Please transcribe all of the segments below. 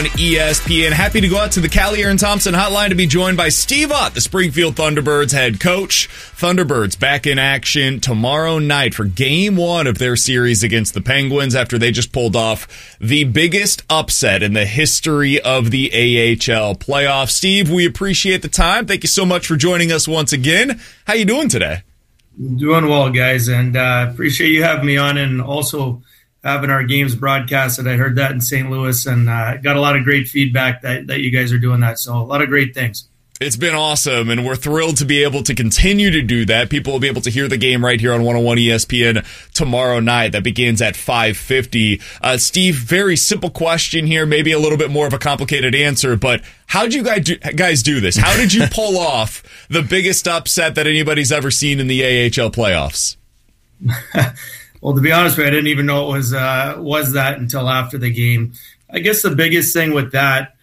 ESPN. Happy to go out to the Callier and Thompson hotline to be joined by Steve Ott, the Springfield Thunderbirds head coach. Thunderbirds back in action tomorrow night for game one of their series against the Penguins after they just pulled off the biggest upset in the history of the AHL playoffs. Steve, we appreciate the time. Thank you so much for joining us once again. How you doing today? Doing well, guys, and appreciate you having me on, and also having our games broadcasted. I heard that in St. Louis, and got a lot of great feedback that you guys are doing that. So a lot of great things. It's been awesome, and we're thrilled to be able to continue to do that. People will be able to hear the game right here on 101 ESPN tomorrow night. That begins at 5:50. Steve, very simple question here, maybe a little bit more of a complicated answer, but how did you guys do this? How did you pull off the biggest upset that anybody's ever seen in the AHL playoffs? Well, to be honest with you, I didn't even know it was that until after the game. I guess the biggest thing with that,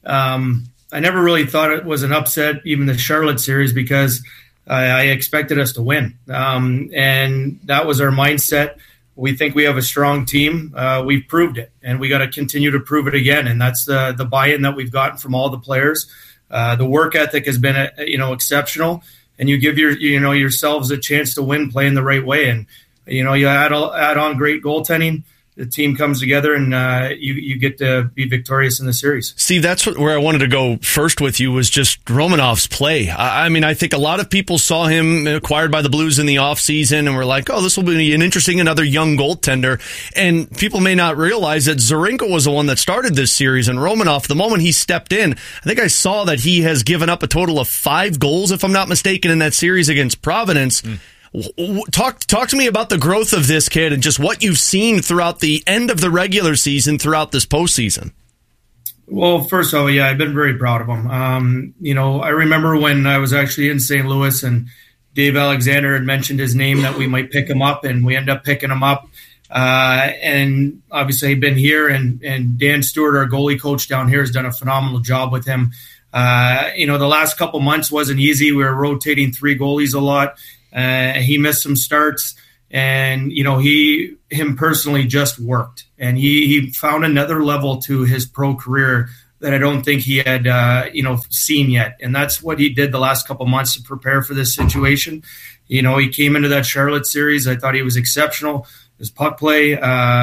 I never really thought it was an upset, even the Charlotte series, because I expected us to win. And that was our mindset. We think we have a strong team. We've proved it, and we got to continue to prove it again. And that's the buy-in that we've gotten from all the players. The work ethic has been, exceptional, and you give yourselves a chance to win playing the right way. And you add on great goaltending, the team comes together, and you get to be victorious in the series. Steve, that's where I wanted to go first with you, was just Romanov's play. I think a lot of people saw him acquired by the Blues in the offseason and were like, oh, this will be an interesting, another young goaltender. And people may not realize that Zorinko was the one that started this series, and Romanov, the moment he stepped in, I think I saw that he has given up a total of 5 goals, if I'm not mistaken, in that series against Providence. Talk to me about the growth of this kid and just what you've seen throughout the end of the regular season, throughout this postseason. Well, first of all, I've been very proud of him. I remember when I was actually in St. Louis and Dave Alexander had mentioned his name, that we might pick him up, and we end up picking him up. And obviously he'd been here, and Dan Stewart, our goalie coach down here, has done a phenomenal job with him. The last couple months wasn't easy. We were rotating 3 goalies a lot. He missed some starts, and him personally just worked, and he found another level to his pro career that I don't think he had seen yet, and that's what he did the last couple months to prepare for this situation. He came into that Charlotte series. I thought he was exceptional. His puck play,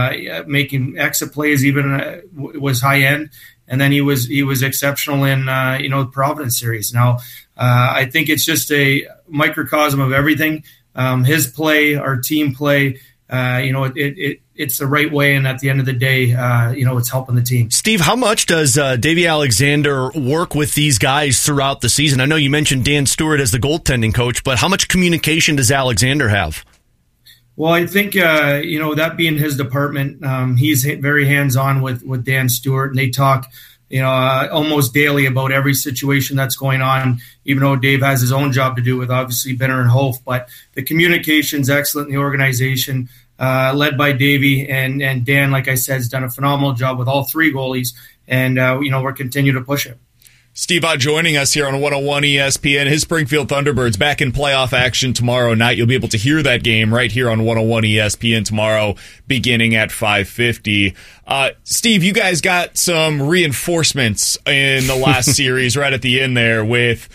making exit plays, even was high end, and then he was exceptional in the Providence series. Now, I think it's just a microcosm of everything. His play, our team play, it's the right way, and at the end of the day, it's helping the team. Steve, how much does Davey Alexander work with these guys throughout the season? I know you mentioned Dan Stewart as the goaltending coach, but how much communication does Alexander have? Well, I think, that being his department, he's very hands-on with Dan Stewart, and they talk almost daily about every situation that's going on, even though Dave has his own job to do with obviously Benner and Hof. But the communication's excellent in the organization, led by Davey, and Dan, like I said, has done a phenomenal job with all 3 goalies, and we're continuing to push it. Steve Ott joining us here on 101 ESPN. His Springfield Thunderbirds back in playoff action tomorrow night. You'll be able to hear that game right here on 101 ESPN tomorrow, beginning at 5:50. Steve, you guys got some reinforcements in the last series right at the end there with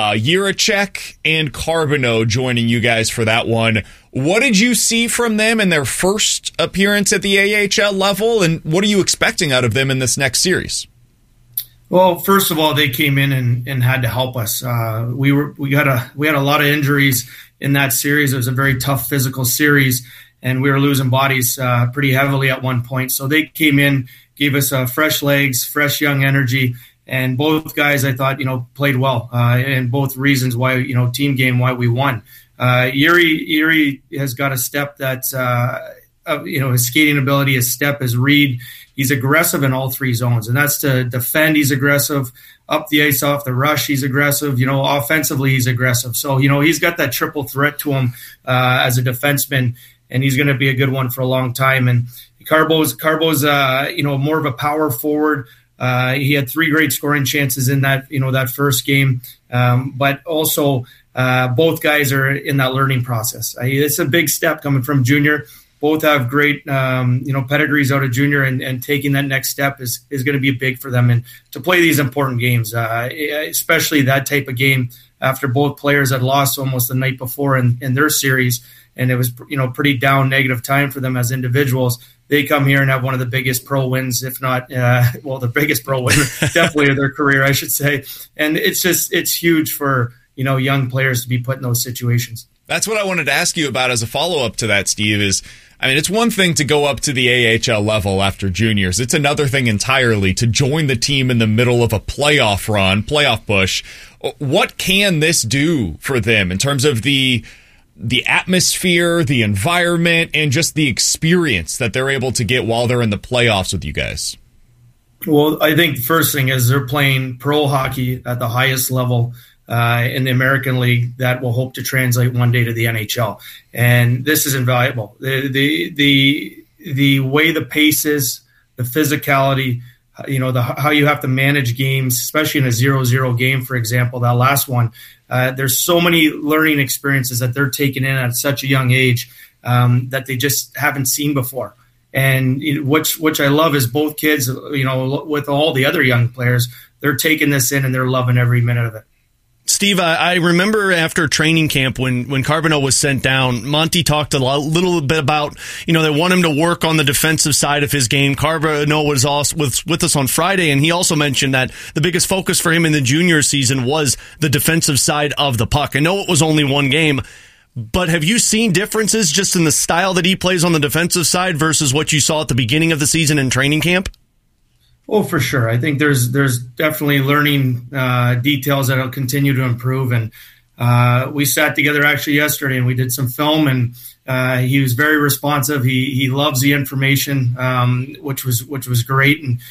Jiricek and Carbonneau joining you guys for that one. What did you see from them in their first appearance at the AHL level, and what are you expecting out of them in this next series? Well, first of all, they came in and had to help us. We had a lot of injuries in that series. It was a very tough physical series, and we were losing bodies pretty heavily at one point. So they came in, gave us fresh legs, fresh young energy, and both guys, I thought, played well. And both reasons why, team game, why we won. Yuri has got a step that's, his skating ability, his step, his read. He's aggressive in all 3 zones, and that's to defend. He's aggressive up the ice, off the rush. He's aggressive. Offensively, he's aggressive. So, he's got that triple threat to him as a defenseman, and he's going to be a good one for a long time. And Carbo's more of a power forward. He had 3 great scoring chances in that first game, but also both guys are in that learning process. It's a big step coming from junior. both have great, pedigrees out of junior, and taking that next step is going to be big for them. And to play these important games, especially that type of game after both players had lost almost the night before in their series, and it was, pretty down negative time for them as individuals. They come here and have one of the biggest pro wins, if not, the biggest pro win, definitely of their career, I should say. And it's huge for, young players to be put in those situations. That's what I wanted to ask you about as a follow-up to that, Steve, it's one thing to go up to the AHL level after juniors. It's another thing entirely to join the team in the middle of a playoff push. What can this do for them in terms of the atmosphere, the environment, and just the experience that they're able to get while they're in the playoffs with you guys? Well, I think the first thing is they're playing pro hockey at the highest level in the American League that will hope to translate one day to the NHL. And this is invaluable. The way the pace is, the physicality, how you have to manage games, especially in a 0-0 game, for example, that last one. There's so many learning experiences that they're taking in at such a young age that they just haven't seen before. And which I love is both kids, with all the other young players, they're taking this in and they're loving every minute of it. Steve, I remember after training camp when Carbonneau was sent down, Monty talked a little bit about, they want him to work on the defensive side of his game. Carbonneau was also with us on Friday, and he also mentioned that the biggest focus for him in the junior season was the defensive side of the puck. I know it was only one game, but have you seen differences just in the style that he plays on the defensive side versus what you saw at the beginning of the season in training camp? Oh, for sure. I think there's definitely learning details that will continue to improve. And we sat together actually yesterday and we did some film, and he was very responsive. He loves the information, which was great. And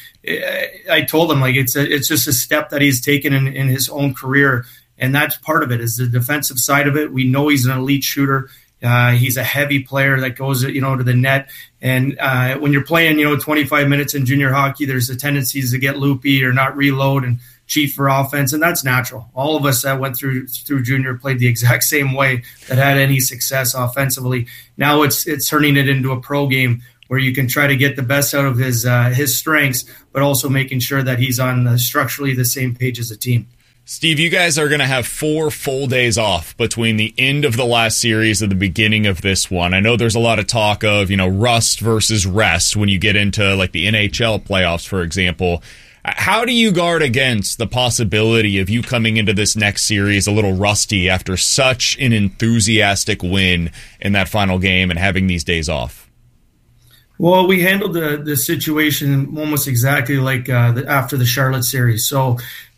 I told him it's just a step that he's taken in his own career, and that's part of it is the defensive side of it. We know he's an elite shooter. He's a heavy player that goes, to the net. And when you're playing, 25 minutes in junior hockey, there's a tendency to get loopy or not reload and cheat for offense, and that's natural. All of us that went through junior played the exact same way that had any success offensively. Now it's turning it into a pro game where you can try to get the best out of his strengths, but also making sure that he's on structurally the same page as a team. Steve, you guys are going to have 4 full days off between the end of the last series and the beginning of this one. I know there's a lot of talk of, rust versus rest when you get into like the NHL playoffs, for example. How do you guard against the possibility of you coming into this next series a little rusty after such an enthusiastic win in that final game and having these days off? Well, we handled the situation almost exactly like after the Charlotte series. So,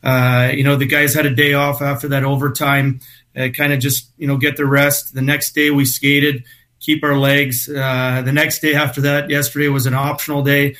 the guys had a day off after that overtime, kind of just, get the rest. The next day we skated, keep our legs. The next day after that, yesterday was an optional day,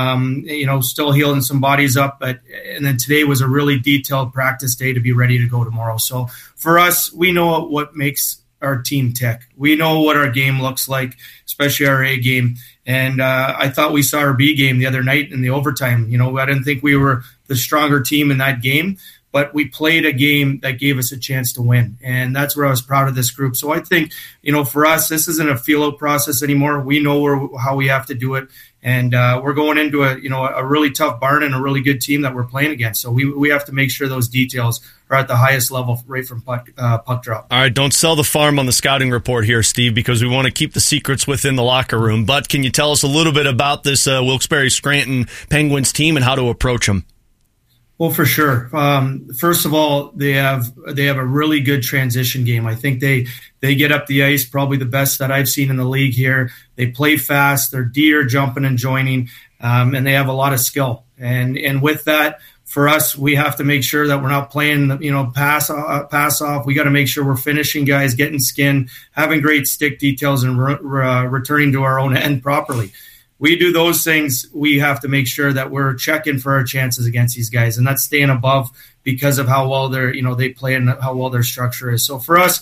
still healing some bodies up. And then today was a really detailed practice day to be ready to go tomorrow. So for us, we know what makes our team tick. We know what our game looks like, especially our A game. And I thought we saw our B game the other night in the overtime. I didn't think we were the stronger team in that game, but we played a game that gave us a chance to win. And that's where I was proud of this group. So I think, for us, this isn't a feel-out process anymore. We know how we have to do it. And we're going into a really tough Barn and a really good team that we're playing against. So we have to make sure those details are at the highest level right from puck drop. All right, don't sell the farm on the scouting report here, Steve, because we want to keep the secrets within the locker room. But can you tell us a little bit about this Wilkes-Barre Scranton Penguins team and how to approach them? Well, for sure. First of all, they have a really good transition game. I think they get up the ice, probably the best that I've seen in the league here. They play fast. Their D are jumping and joining, and they have a lot of skill. And with that, for us, we have to make sure that we're not playing, pass off. We got to make sure we're finishing guys, getting skin, having great stick details, and returning to our own end properly. We do those things. We have to make sure that we're checking for our chances against these guys, and that's staying above because of how well they play and how well their structure is. So for us,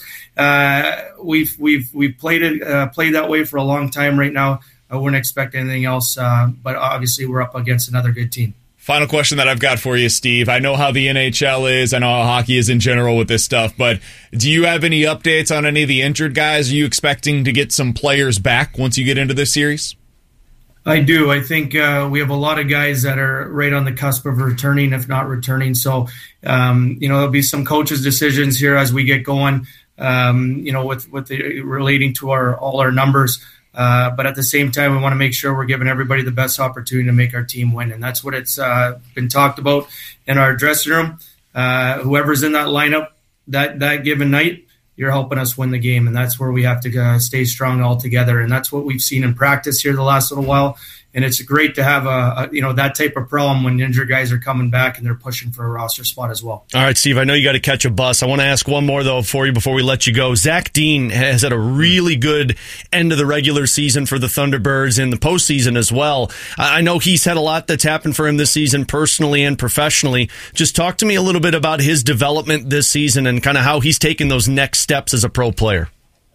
we've played that way for a long time right now. I wouldn't expect anything else, but obviously we're up against another good team. Final question that I've got for you, Steve. I know how the NHL is. I know how hockey is in general with this stuff, but do you have any updates on any of the injured guys? Are you expecting to get some players back once you get into this series? I do. I think we have a lot of guys that are right on the cusp of returning, if not returning. So, there'll be some coaches' decisions here as we get going, with relating to all our numbers. But at the same time, we want to make sure we're giving everybody the best opportunity to make our team win. And that's what it's been talked about in our dressing room. Whoever's in that lineup that given night, you're helping us win the game. And that's where we have to stay strong all together. And that's what we've seen in practice here the last little while. And it's great to have that type of problem when injured guys are coming back and they're pushing for a roster spot as well. All right, Steve, I know you got to catch a bus. I want to ask one more, though, for you before we let you go. Zach Dean has had a really good end of the regular season for the Thunderbirds in the postseason as well. I know he's had a lot that's happened for him this season personally and professionally. Just talk to me a little bit about his development this season and kind of how he's taken those next steps as a pro player.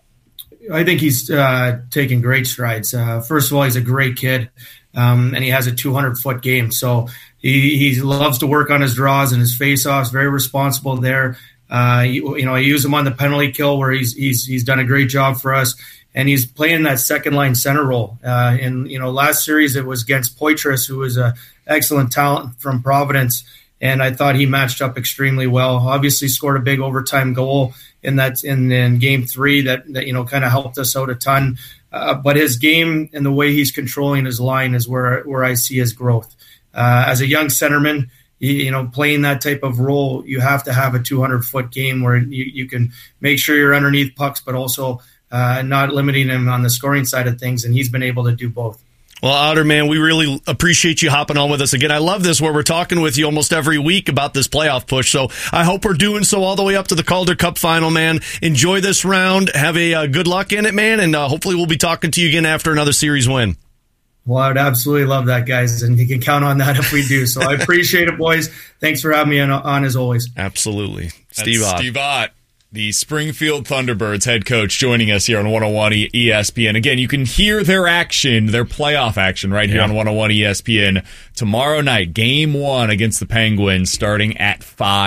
I think he's taking great strides. First of all, he's a great kid, and he has a 200-foot game. So he loves to work on his draws and his face-offs. Very responsible there. I use him on the penalty kill where he's done a great job for us, and he's playing that second-line center role. Last series it was against Poitras, who was an excellent talent from Providence, and I thought he matched up extremely well. Obviously, scored a big overtime goal in game 3 that kind of helped us out a ton. But his game and the way he's controlling his line is where I see his growth. As a young centerman, playing that type of role, you have to have a 200-foot game where you can make sure you're underneath pucks, but also not limiting him on the scoring side of things. And he's been able to do both. Well, Otter, man, we really appreciate you hopping on with us again. I love this where we're talking with you almost every week about this playoff push. So I hope we're doing so all the way up to the Calder Cup final, man. Enjoy this round. Have a good luck in it, man. And hopefully we'll be talking to you again after another series win. Well, I would absolutely love that, guys. And you can count on that if we do. So I appreciate it, boys. Thanks for having me on as always. Absolutely. Steve Ott, the Springfield Thunderbirds head coach, joining us here on 101 ESPN. Again, you can hear their playoff action right here on 101 ESPN tomorrow night. Game 1 against the Penguins starting at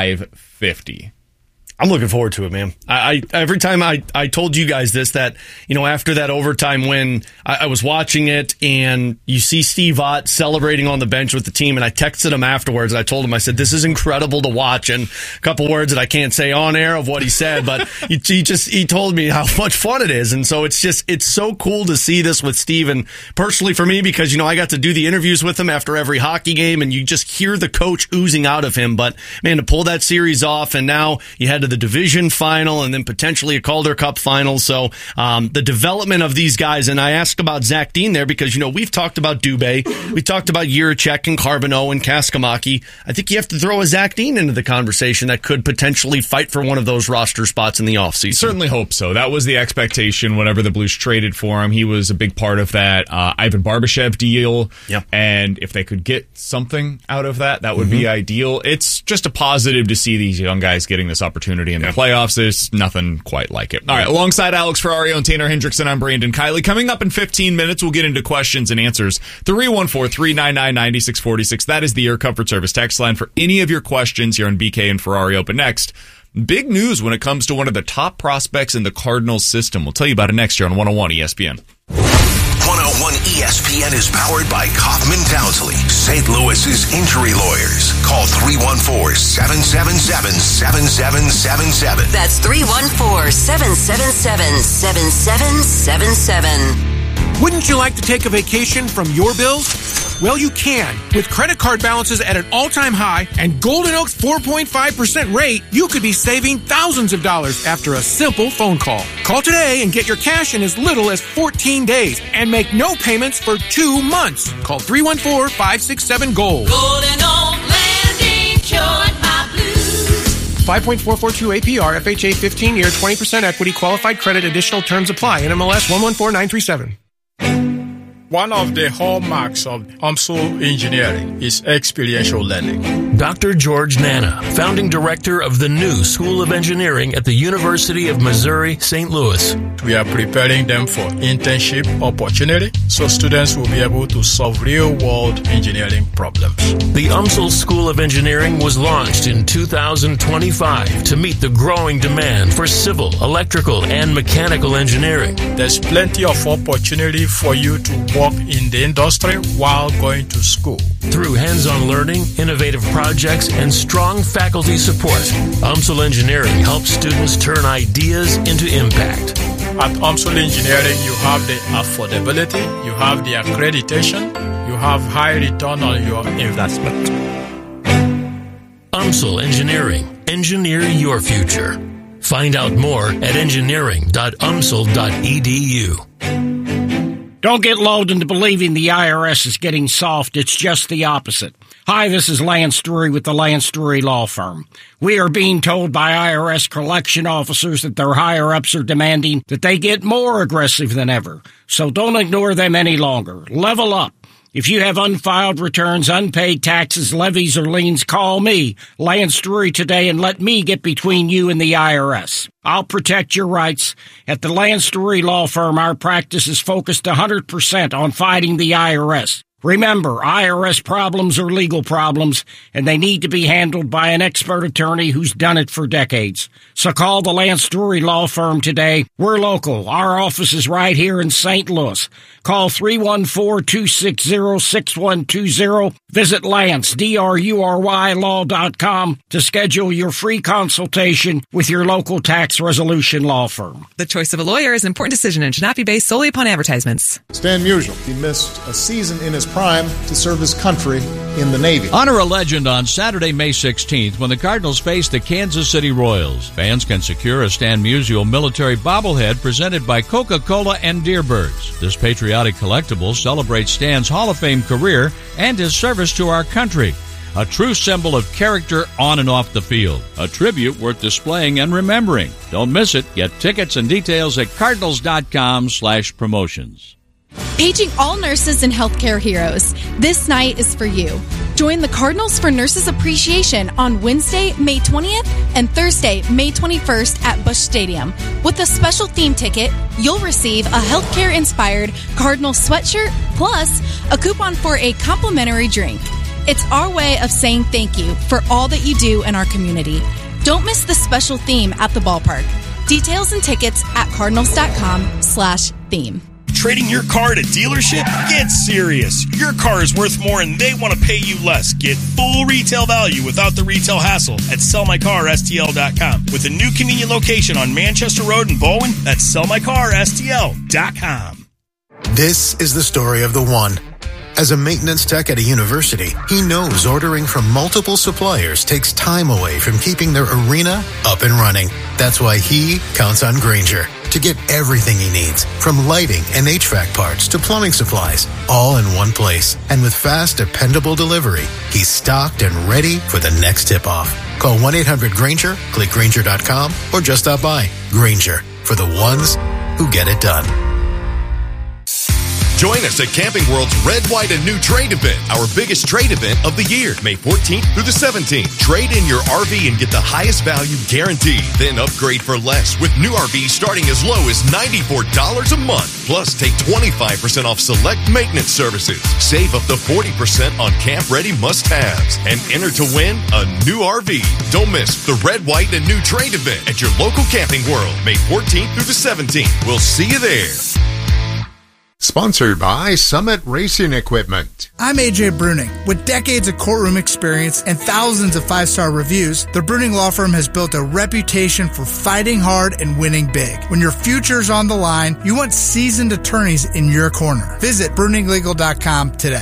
5:50. I'm looking forward to it, man. Every time I told you guys this, that, after that overtime win, I was watching it and you see Steve Ott celebrating on the bench with the team. And I texted him afterwards and I told him, I said, this is incredible to watch. And a couple words that I can't say on air of what he said, but he told me how much fun it is. And so it's so cool to see this with Steve. And personally for me, because, I got to do the interviews with him after every hockey game and you just hear the coach oozing out of him. But man, to pull that series off and now you had to the division final and then potentially a Calder Cup final. So the development of these guys, and I asked about Zach Dean there because, we've talked about Dubé, we talked about Jiricek and Carbonneau and Kaskamaki. I think you have to throw a Zach Dean into the conversation that could potentially fight for one of those roster spots in the offseason. Certainly hope so. That was the expectation whenever the Blues traded for him. He was a big part of that Ivan Barbashev deal. Yep. And if they could get something out of that would be ideal. It's just a positive to see these young guys getting this opportunity in the playoffs. There's nothing quite like it. All right, alongside Alex Ferrario and Tanner Hendrickson, I'm Brandon Kiley. Coming up in 15 minutes, we'll get into questions and answers. 314-399-9646. That is the Air Comfort Service text line for any of your questions here on BK and Ferrario. But next, big news when it comes to one of the top prospects in the Cardinals system. We'll tell you about it next year on 101 ESPN. 101 ESPN is powered by Kaufman Townsley, St. Louis's injury lawyers. Call 314-777-7777. That's 314-777-7777. Wouldn't you like to take a vacation from your bills? Well, you can. With credit card balances at an all-time high and Golden Oak's 4.5% rate, you could be saving thousands of dollars after a simple phone call. Call today and get your cash in as little as 14 days and make no payments for 2 months. Call 314-567-GOLD. Golden Oak Landing cured my blues. 5.442 APR, FHA 15-year, 20% equity, qualified credit, additional terms apply. NMLS 114937. One of the hallmarks of UMSL engineering is experiential learning. Dr. George Nana, founding director of the new School of Engineering at the University of Missouri, St. Louis. We are preparing them for internship opportunity so students will be able to solve real-world engineering problems. The UMSL School of Engineering was launched in 2025 to meet the growing demand for civil, electrical, and mechanical engineering. There's plenty of opportunity for you to work in the industry while going to school. Through hands-on learning, innovative projects, and strong faculty support, UMSL Engineering helps students turn ideas into impact. At UMSL Engineering, you have the affordability, you have the accreditation, you have high return on your investment. UMSL Engineering. Engineer your future. Find out more at engineering.umsl.edu. Don't get lulled into believing the IRS is getting soft. It's just the opposite. Hi, this is Lance Drury with the Lance Drury Law Firm. We are being told by IRS collection officers that their higher-ups are demanding that they get more aggressive than ever. So don't ignore them any longer. Level up. If you have unfiled returns, unpaid taxes, levies, or liens, call me, Lance Drury, today and let me get between you and the IRS. I'll protect your rights. At the Lance Drury Law Firm, our practice is focused 100% on fighting the IRS. Remember, IRS problems are legal problems, and they need to be handled by an expert attorney who's done it for decades. So call the Lance Drury Law Firm today. We're local. Our office is right here in St. Louis. Call 314-260-6120. Visit Lance, DRURYlaw.com to schedule your free consultation with your local tax resolution law firm. The choice of a lawyer is an important decision and should not be based solely upon advertisements. Stan Musial, he missed a season in his prime to serve his country in the Navy. Honor a legend on Saturday, May 16th when the Cardinals face the Kansas City Royals. Fans can secure a Stan Musial military bobblehead presented by Coca-Cola and Deerbirds. This patriotic collectible celebrates Stan's Hall of Fame career and his service to our country. A true symbol of character on and off the field. A tribute worth displaying and remembering. Don't miss it. Get tickets and details at cardinals.com/promotions. Paging all nurses and healthcare heroes. This night is for you. Join the Cardinals for Nurses Appreciation on Wednesday, May 20th and Thursday, May 21st at Busch Stadium. With a special theme ticket, you'll receive a healthcare-inspired Cardinal sweatshirt plus a coupon for a complimentary drink. It's our way of saying thank you for all that you do in our community. Don't miss the special theme at the ballpark. Details and tickets at cardinals.com/theme. Trading your car at a dealership? Get serious. Your car is worth more and they want to pay you less. Get full retail value without the retail hassle at sellmycarstl.com. With a new convenient location on Manchester Road in Baldwin, that's sellmycarstl.com. This is the story of the one. As a maintenance tech at a university, he knows ordering from multiple suppliers takes time away from keeping their arena up and running. That's why he counts on Grainger to get everything he needs, from lighting and HVAC parts to plumbing supplies, all in one place. And with fast, dependable delivery, he's stocked and ready for the next tip-off. Call 1-800-GRAINGER, click Grainger.com, or just stop by. Grainger, for the ones who get it done. Join us at Camping World's Red, White, and New Trade event, our biggest trade event of the year, May 14th through the 17th. Trade in your RV and get the highest value guaranteed. Then upgrade for less with new RVs starting as low as $94 a month. Plus, take 25% off select maintenance services. Save up to 40% on camp-ready must-haves. And enter to win a new RV. Don't miss the Red, White, and New Trade event at your local Camping World, May 14th through the 17th. We'll see you there. Sponsored by Summit Racing Equipment. I'm AJ Bruning. With decades of courtroom experience and thousands of five-star reviews, the Bruning Law Firm has built a reputation for fighting hard and winning big. When your future's on the line, you want seasoned attorneys in your corner. Visit BruningLegal.com today.